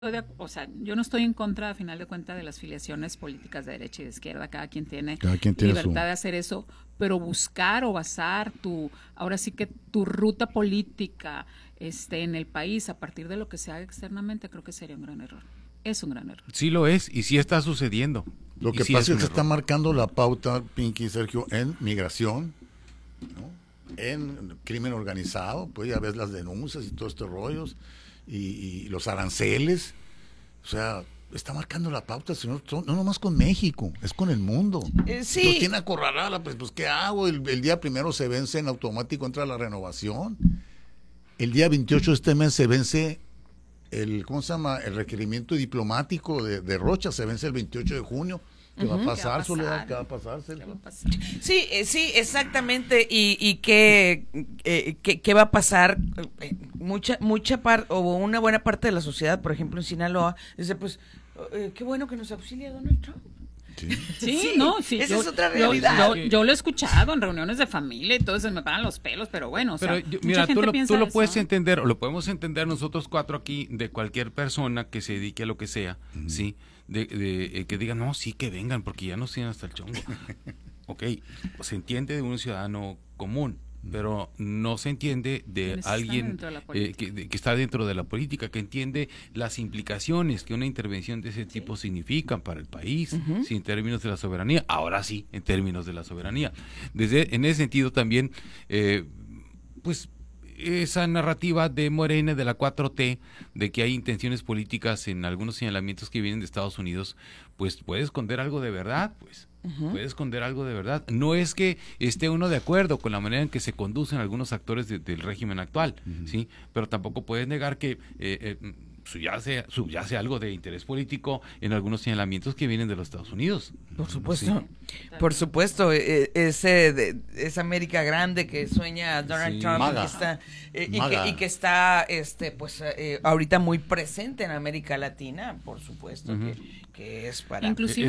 o sea, yo no estoy en contra, a final de cuentas, de las filiaciones políticas de derecha y de izquierda. Cada quien tiene libertad de hacer eso, pero buscar o basar ahora sí que tu ruta política en el país a partir de lo que se haga externamente, creo que sería un gran error. Es un gran error. Sí lo es, y sí está sucediendo. Lo que pasa es que está marcando la pauta, Pinky y Sergio, en migración, ¿no? En crimen organizado, pues ya ves las denuncias y todos estos rollos, y los aranceles. O sea, está marcando la pauta, señor, no nomás con México, es con el mundo. Sí. Nos tiene acorralada, pues ¿qué hago? El día primero se vence en automático, entra la renovación. El día 28 de este mes se vence ¿cómo se llama? El requerimiento diplomático de Rocha, se vence el 28 de junio. ¿Qué va a pasar, Soledad? ¿Qué va a pasar? Sí, exactamente. ¿Y qué va a pasar? Mucha parte, o una buena parte de la sociedad, por ejemplo, en Sinaloa, dice, pues, qué bueno que nos auxilia Donald Trump. Sí, esa es otra realidad. Yo lo he escuchado en reuniones de familia y todo eso, me paran los pelos, pero bueno, mira, tú lo puedes entender, o lo podemos entender nosotros cuatro aquí, de cualquier persona que se dedique a lo que sea, ¿sí? Que digan, no, sí, que vengan, porque ya nos tienen hasta el chongo. Ok, se entiende de un ciudadano común, pero no se entiende de alguien que está dentro de la política, que entiende las implicaciones que una intervención de ese tipo significa para el país, ¿sí? En términos de la soberanía. Ahora sí, en términos de la soberanía. En ese sentido también, pues esa narrativa de Morena, de la 4T, de que hay intenciones políticas en algunos señalamientos que vienen de Estados Unidos, pues puede esconder algo de verdad, pues. Puede esconder algo de verdad. No es que esté uno de acuerdo con la manera en que se conducen algunos actores del régimen actual, ¿sí? Pero tampoco puedes negar que subyace algo de interés político en algunos señalamientos que vienen de los Estados Unidos. Por supuesto, sí. Por supuesto, esa América grande que sueña Donald Trump y que está ahorita muy presente en América Latina, por supuesto, que es para... Inclusive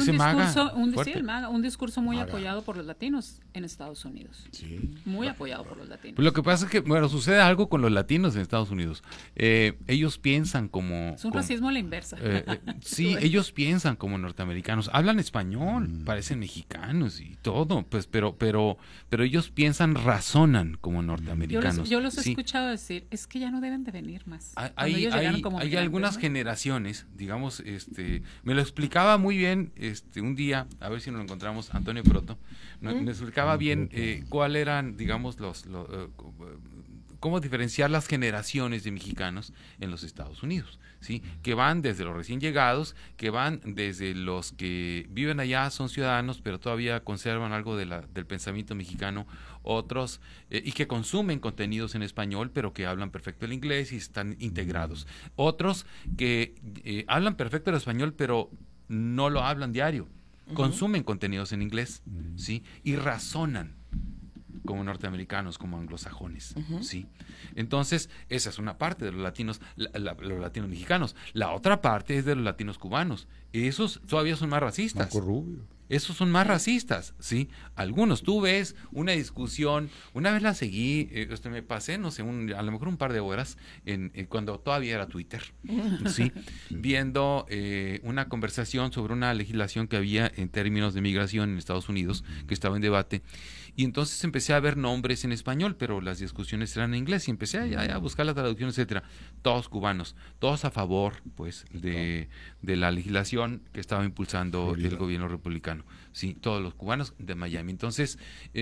un discurso muy apoyado por los latinos en Estados Unidos. Sí. Muy apoyado por los latinos. Pues lo que pasa es que, bueno, sucede algo con los latinos en Estados Unidos. Ellos piensan como... Es un racismo a la inversa. Sí, ellos piensan como norteamericanos. Hablan español, parecen mexicanos y todo, pues, pero ellos piensan, razonan como norteamericanos. Yo los he escuchado decir, es que ya no deben de venir más. Hay algunas generaciones, digamos, me lo explicaba muy bien un día, a ver si nos lo encontramos, Antonio Proto, me explicaba bien cuál eran, digamos, cómo diferenciar las generaciones de mexicanos en los Estados Unidos, ¿sí? Que van desde los recién llegados, que van desde los que viven allá, son ciudadanos, pero todavía conservan algo del pensamiento mexicano, otros, y que consumen contenidos en español, pero que hablan perfecto el inglés y están integrados. Otros que hablan perfecto el español, pero no lo hablan diario, consumen contenidos en inglés, ¿sí? Y razonan como norteamericanos, como anglosajones, ¿sí? Entonces, esa es una parte de los latinos, los latinos mexicanos. La otra parte es de los latinos cubanos. Esos todavía son más racistas. Marco Rubio. Esos son más racistas, ¿sí? Algunos. Tú ves una discusión, una vez la seguí, me pasé, no sé, a lo mejor un par de horas, cuando todavía era Twitter, ¿sí? Viendo una conversación sobre una legislación que había en términos de migración en Estados Unidos, que estaba en debate. Y entonces empecé a ver nombres en español, pero las discusiones eran en inglés, y empecé a buscar la traducción, etcétera. Todos cubanos, todos a favor, pues, de la legislación que estaba impulsando el gobierno republicano. Sí, todos los cubanos de Miami. Entonces,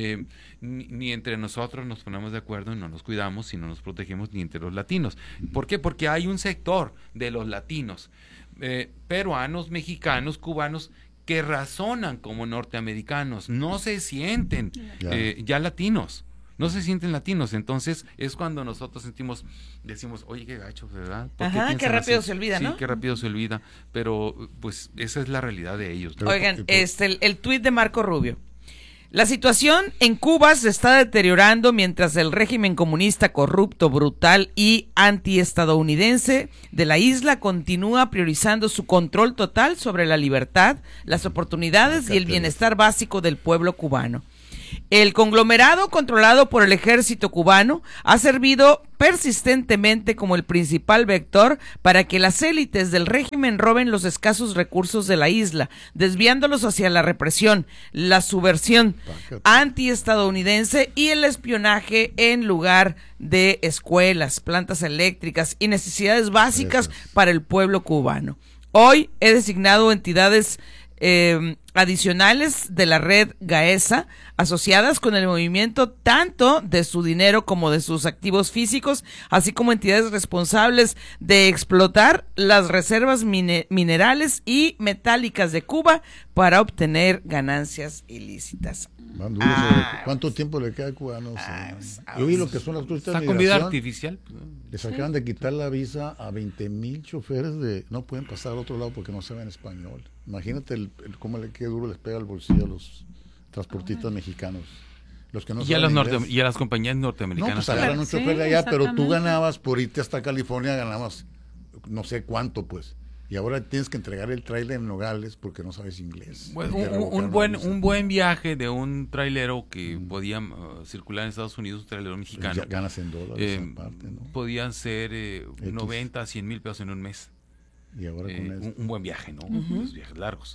ni entre nosotros nos ponemos de acuerdo y no nos cuidamos y no nos protegemos, ni entre los latinos. ¿Por qué? Porque hay un sector de los latinos, peruanos, mexicanos, cubanos, que razonan como norteamericanos, no se sienten ya latinos, no se sienten latinos. Entonces es cuando nosotros decimos, oye, qué gacho, ¿verdad? Ajá, qué rápido se olvida, ¿no? Sí, qué rápido se olvida, pero pues esa es la realidad de ellos. Oigan, el tuit de Marco Rubio. La situación en Cuba se está deteriorando mientras el régimen comunista corrupto, brutal y antiestadounidense de la isla continúa priorizando su control total sobre la libertad, las oportunidades y el bienestar básico del pueblo cubano. El conglomerado controlado por el ejército cubano ha servido persistentemente como el principal vector para que las élites del régimen roben los escasos recursos de la isla, desviándolos hacia la represión, la subversión antiestadounidense y el espionaje en lugar de escuelas, plantas eléctricas y necesidades básicas para el pueblo cubano. Hoy he designado entidades adicionales de la red GAESA asociadas con el movimiento tanto de su dinero como de sus activos físicos, así como entidades responsables de explotar las reservas minerales y metálicas de Cuba para obtener ganancias ilícitas. ¿Cuánto tiempo le queda a Cuba? No sé. Yo vi lo que son las turistas de migración. ¿Está con vida artificial? Les acaban de quitar la visa a 20,000 choferes no pueden pasar al otro lado porque no saben español. Imagínate cómo qué duro les pega el bolsillo a los transportistas mexicanos. Los que no y, a las compañías norteamericanas. No, pues agarran un chofer de allá, pero tú ganabas por irte hasta California, ganabas no sé cuánto, pues. Y ahora tienes que entregar el tráiler en Nogales porque no sabes inglés. Bueno, un buen viaje de un trailero que podía circular en Estados Unidos, un trailero mexicano. Ya ganas en dólares aparte, ¿no? Podían ser 90, 100 mil pesos en un mes. Y ahora con un buen viaje, ¿no? Los viajes largos.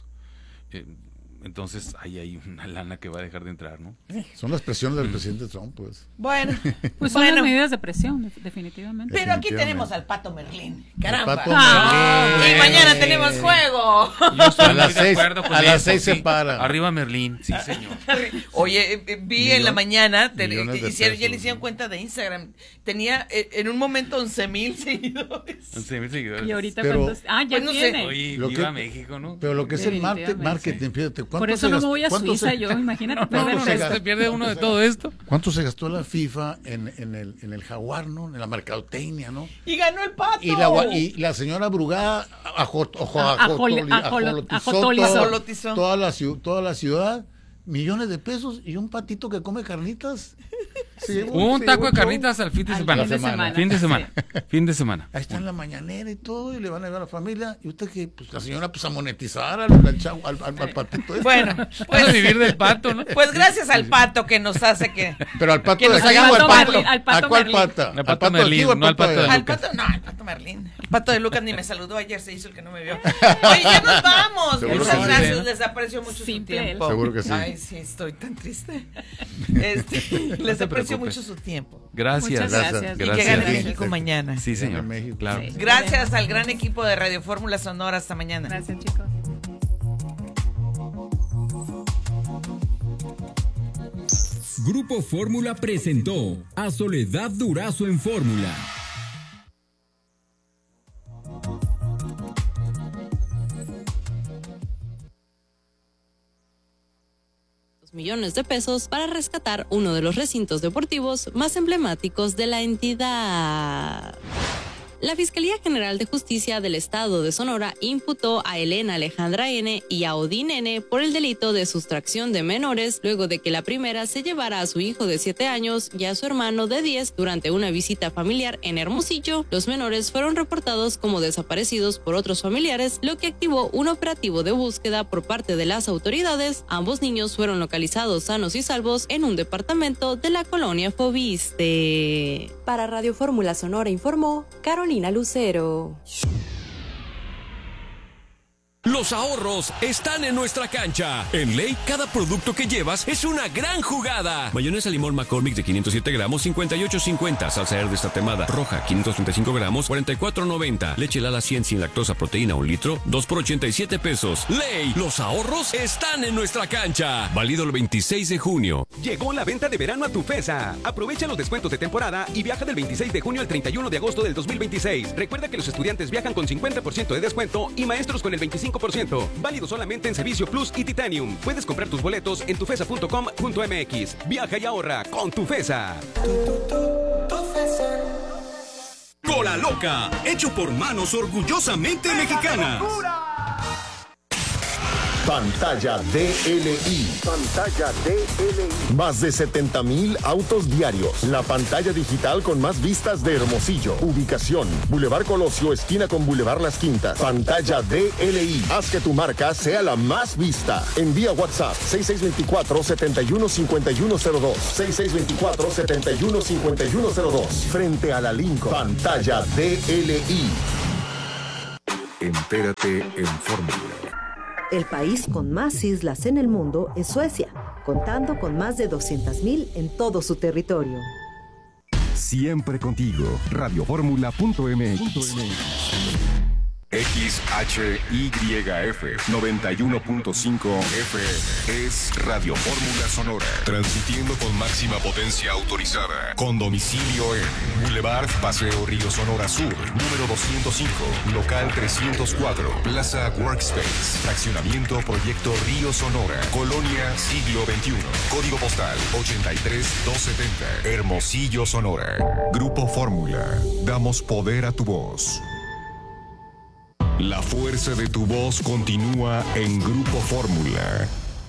Entonces ahí hay una lana que va a dejar de entrar, ¿no? Son las presiones del presidente Trump, pues. Bueno, pues son las medidas de presión, definitivamente. Pero aquí tenemos al Pato Merlín. Caramba. El Pato Merlín. Y mañana tenemos juego. A las 6 se para. Arriba Merlín, sí, señor. Oye, vi en la mañana, ya le hicieron cuenta de Instagram. Tenía en un momento 11,000 seguidores. 11,000 seguidores. Y ahorita cuántos. Ya pues tiene. No sé. Oye, viva México, ¿no? Pero lo que es el marketing, fíjate. Por eso no me voy a Suiza yo, imagínate. Se pierde uno de todo esto. ¿Cuánto se gastó la FIFA en el jaguar, ¿no? En la mercadotecnia, ¿no? Y ganó el Pato. Y la señora Brugada ajolotizó toda la ciudad, millones de pesos y un patito que come carnitas. Un taco de carnitas al fin de semana. Fin de semana. Ahí está en la mañanera y todo, y le van a llevar a la familia. Y usted que, pues la señora, pues a monetizar al patito. Bueno, pues vivir del pato, ¿no? Pues gracias al Pato que nos hace que. Pero al pato de aquí o al pato. ¿A cuál pata? Al pato Merlín, no al pato de Lucas. Al pato Merlín. El Pato de Lucas ni me saludó ayer, se hizo el que no me vio. Oye, ya nos vamos. Muchas gracias, les aprecio mucho su tiempo. Seguro que sí. Ay, sí, estoy tan triste. Les aprecio mucho su tiempo. Gracias. Muchas gracias. Y que gane México mañana. Sí, señor. México. Claro. Sí. Gracias al gran equipo de Radio Fórmula Sonora. Hasta mañana. Gracias, chicos. Grupo Fórmula presentó a Soledad Durazo en Fórmula. Millones de pesos para rescatar uno de los recintos deportivos más emblemáticos de la entidad. La Fiscalía General de Justicia del Estado de Sonora imputó a Elena Alejandra N. y a Odín N. por el delito de sustracción de menores, luego de que la primera se llevara a su hijo de 7 años y a su hermano de 10 durante una visita familiar en Hermosillo. Los menores fueron reportados como desaparecidos por otros familiares, lo que activó un operativo de búsqueda por parte de las autoridades. Ambos niños fueron localizados sanos y salvos en un departamento de la colonia Fobiste. Para Radio Fórmula Sonora informó Carolina Lucero. Los ahorros están en nuestra cancha. En Ley, cada producto que llevas es una gran jugada. Mayonesa limón McCormick de 507 gramos, 58.50. Salsa Herdes tatemada roja, 535 gramos, 44.90. Leche Lala 100 sin lactosa proteína, 1 litro, 2 por 87 pesos. Ley, los ahorros están en nuestra cancha. Válido el 26 de junio. Llegó la venta de verano a Tufesa. Aprovecha los descuentos de temporada y viaja del 26 de junio al 31 de agosto del 2026. Recuerda que los estudiantes viajan con 50% de descuento y maestros con el 25%. Válido solamente en Servicio Plus y Titanium. Puedes comprar tus boletos en tufesa.com.mx. Viaja y ahorra con Tufesa. Cola Loca, hecho por manos orgullosamente mexicanas. Pantalla DLI. Pantalla DLI. Más de 70,000 autos diarios. La pantalla digital con más vistas de Hermosillo. Ubicación: Boulevard Colosio, esquina con Boulevard Las Quintas. Pantalla DLI. Haz que tu marca sea la más vista. Envía WhatsApp 6624-715102. 6624-715102. Frente a la Lincoln. Pantalla DLI. Entérate en Fórmula. El país con más islas en el mundo es Suecia, contando con más de 200,000 en todo su territorio. Siempre contigo. Radioformula.mx. XHYF 91.5 FM es Radio Fórmula Sonora, transmitiendo con máxima potencia autorizada, con domicilio en Boulevard Paseo Río Sonora Sur, número 205, local 304, Plaza Workspace, fraccionamiento Proyecto Río Sonora, Colonia Siglo XXI, código postal 83270, Hermosillo, Sonora. Grupo Fórmula, damos poder a tu voz. La fuerza de tu voz continúa en Grupo Fórmula.